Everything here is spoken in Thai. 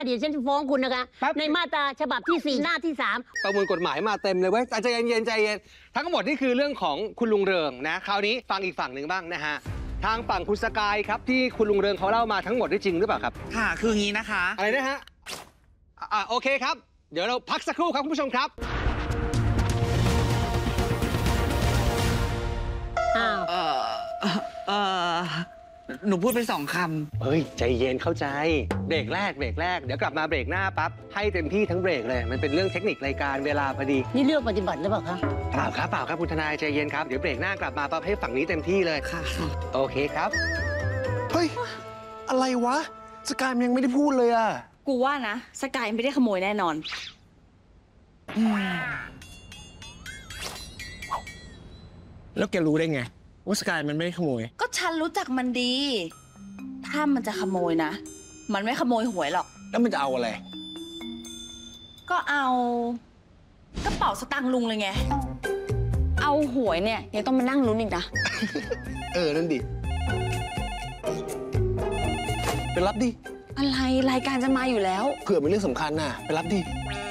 เดี๋ยวฉันจะฟ้องคุณนะคะในมาตราฉบับที่ 4 หน้าที่ 3 ประมวลกฎหมายมาเต็มเลยเว้ยใจเย็นใจเย็นทั้งหมดนี่คือเรื่องของคุณลุงเริงนะคราวนี้ฟังอีกฝั่งหนึ่งบ้างนะฮะทางฝั่งคุณสกายครับที่คุณลุงเริงเขาเล่ามาทั้งหมดได้จริงหรือเปล่าครับค่ะคืออย่างนี้นะคะอะไรนะฮะโอเคครับเดี๋ยวเราพักสักครู่ครับคุณผู้ชมครับหนูพูดไป2 คำเฮ้ยใจเย็นเข้าใจเบรกแรกเดี๋ยวกลับมาเบรกหน้าปั๊บให้เต็มที่ทั้งเบรกเลยมันเป็นเรื่องเทคนิครายการเวลาพอดีนี่เลือกปฏิบัติหรือเปล่าคะเปล่าครับคุณทนายใจเย็นครับเดี๋ยวเบรกหน้ากลับมาปั๊บให้ฝั่งนี้เต็มที่เลยค่ะโอเคครับเฮ้ยอะไรวะสกายยังไม่ได้พูดเลยอะกูว่านะสกายไม่ได้ขโมยแน่นอนแล้วแกรู้ได้ไงว่าสกายมันไม่ได้ขโมยก็ฉันรู้จักมันดีถ้ามันจะขโมยนะมันไม่ขโมยหวยหรอกแล้วมันจะเอาอะไรก็เอากระเป๋าสตางค์ลุงเลยไงเอาหวยเนี่ยยังต้องมานั่งลุ้นอีกนะนั่นดิไปรับดิอะไรรายการจะมาอยู่แล้วเผื่อเป็นเรื่องสำคัญน่ะไปรับดิ